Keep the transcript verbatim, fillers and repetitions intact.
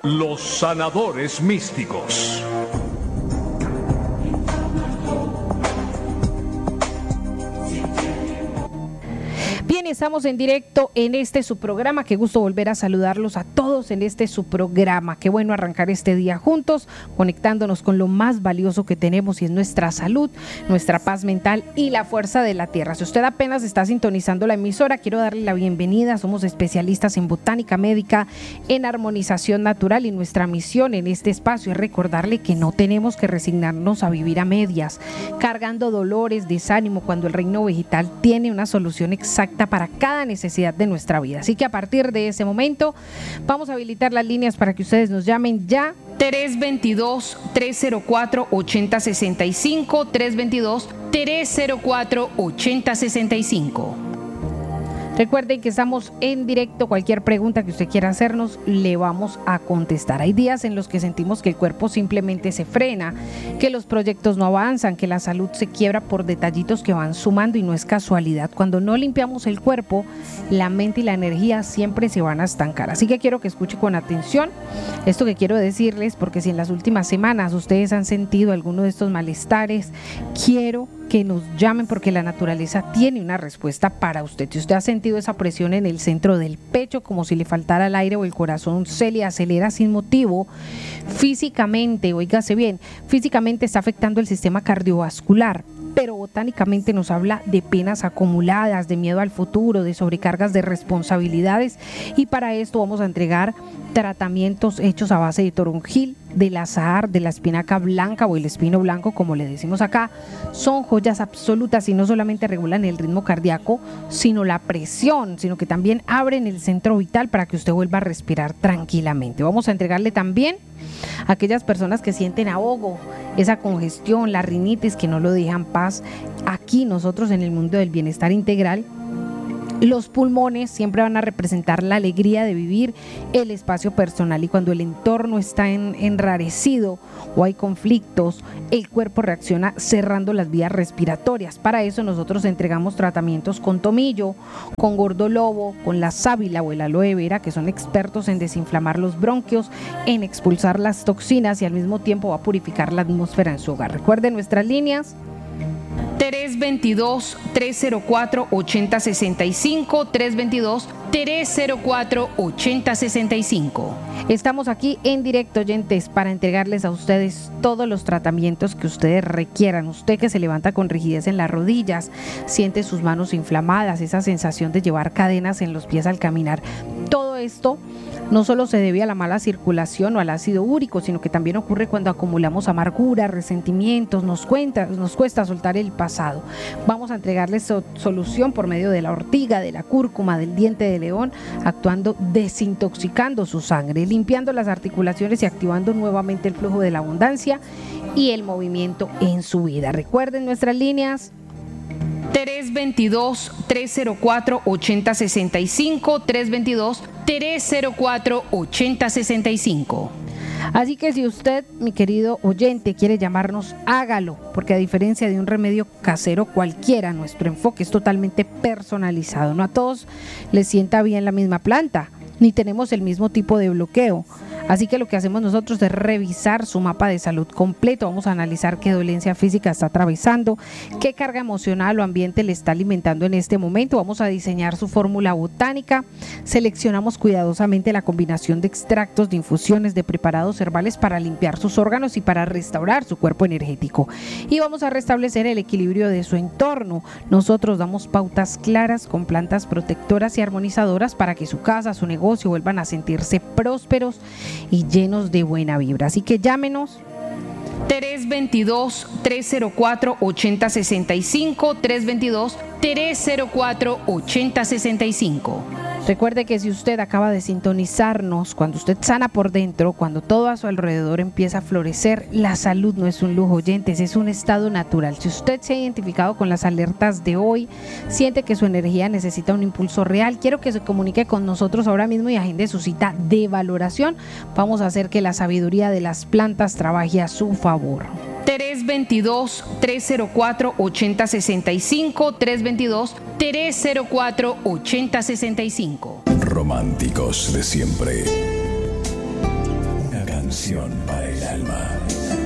Los sanadores místicos. Bien, estamos en directo en este su programa. Qué gusto volver a saludarlos a todos en este su programa. Qué bueno arrancar este día juntos, conectándonos con lo más valioso que tenemos y es nuestra salud, nuestra paz mental y la fuerza de la tierra. Si usted apenas está sintonizando la emisora, quiero darle la bienvenida. Somos especialistas en botánica médica, en armonización natural y nuestra misión en este espacio es recordarle que no tenemos que resignarnos a vivir a medias, cargando dolores, desánimo, cuando el reino vegetal tiene una solución exacta para cada necesidad de nuestra vida. Así que a partir de ese momento vamos a habilitar las líneas para que ustedes nos llamen ya. tres dos dos, tres cero cuatro, ocho cero seis cinco, tres dos dos, tres cero cuatro, ocho cero seis cinco. Recuerden que estamos en directo. Cualquier pregunta que usted quiera hacernos, le vamos a contestar. Hay días en los que sentimos que el cuerpo simplemente se frena, que los proyectos no avanzan, que la salud se quiebra por detallitos que van sumando y no es casualidad. Cuando no limpiamos el cuerpo, la mente y la energía siempre se van a estancar. Así que quiero que escuche con atención esto que quiero decirles, porque si en las últimas semanas ustedes han sentido alguno de estos malestares, quiero que nos llamen porque la naturaleza tiene una respuesta para usted. Si usted ha sentido esa presión en el centro del pecho, como si le faltara el aire o el corazón se le acelera sin motivo, físicamente, oígase bien, físicamente está afectando el sistema cardiovascular, pero botánicamente nos habla de penas acumuladas, de miedo al futuro, de sobrecargas de responsabilidades, y para esto vamos a entregar tratamientos hechos a base de toronjil, del azahar, de la espinaca blanca o el espino blanco, como le decimos acá. Son joyas absolutas y no solamente regulan el ritmo cardíaco, sino la presión, sino que también abren el centro vital para que usted vuelva a respirar tranquilamente. Vamos a entregarle también a aquellas personas que sienten ahogo, esa congestión, la rinitis que no lo dejan paz. Aquí nosotros en el mundo del bienestar integral, los pulmones siempre van a representar la alegría de vivir el espacio personal, y cuando el entorno está en, enrarecido o hay conflictos, el cuerpo reacciona cerrando las vías respiratorias. Para eso nosotros entregamos tratamientos con tomillo, con gordolobo, con la sábila o el aloe vera, que son expertos en desinflamar los bronquios, en expulsar las toxinas y al mismo tiempo va a purificar la atmósfera en su hogar. Recuerden nuestras líneas: tres dos dos, tres cero cuatro, ocho cero seis cinco, tres dos dos, tres cero cuatro, ocho cero seis cinco. Estamos aquí en directo, oyentes, para entregarles a ustedes todos los tratamientos que ustedes requieran. Usted que se levanta con rigidez en las rodillas, siente sus manos inflamadas, esa sensación de llevar cadenas en los pies al caminar. Todo esto no solo se debe a la mala circulación o al ácido úrico, sino que también ocurre cuando acumulamos amargura, resentimientos, nos, cuenta, nos cuesta soltar el pasado. Vamos a entregarles so- solución por medio de la ortiga, de la cúrcuma, del diente de león, actuando desintoxicando su sangre, limpiando las articulaciones y activando nuevamente el flujo de la abundancia y el movimiento en su vida. Recuerden nuestras líneas: tres dos dos, tres cero cuatro, ocho cero seis cinco, tres dos dos, tres cero cuatro, ocho cero seis cinco. Así que si usted, mi querido oyente, quiere llamarnos, hágalo, porque a diferencia de un remedio casero cualquiera, nuestro enfoque es totalmente personalizado. No a todos les sienta bien la misma planta, ni tenemos el mismo tipo de bloqueo. Así que lo que hacemos nosotros es revisar su mapa de salud completo. Vamos a analizar qué dolencia física está atravesando, qué carga emocional o ambiente le está alimentando en este momento. Vamos a diseñar su fórmula botánica. Seleccionamos cuidadosamente la combinación de extractos, de infusiones, de preparados herbales para limpiar sus órganos y para restaurar su cuerpo energético. Y vamos a restablecer el equilibrio de su entorno. Nosotros damos pautas claras con plantas protectoras y armonizadoras para que su casa, su negocio vuelvan a sentirse prósperos y llenos de buena vibra. Así que llámenos: tres dos dos, tres cero cuatro, ocho cero seis cinco, tres dos dos, tres cero cuatro, ocho cero seis cinco. Recuerde que si usted acaba de sintonizarnos, cuando usted sana por dentro, cuando todo a su alrededor empieza a florecer, la salud no es un lujo, oyentes, es un estado natural. Si usted se ha identificado con las alertas de hoy, siente que su energía necesita un impulso real, quiero que se comunique con nosotros ahora mismo y agende su cita de valoración. Vamos a hacer que la sabiduría de las plantas trabaje a su favor. tres dos dos, tres cero cuatro, ocho cero seis cinco, tres dos dos, tres cero cuatro, ocho cero seis cinco. Románticos de siempre. Canción para el alma.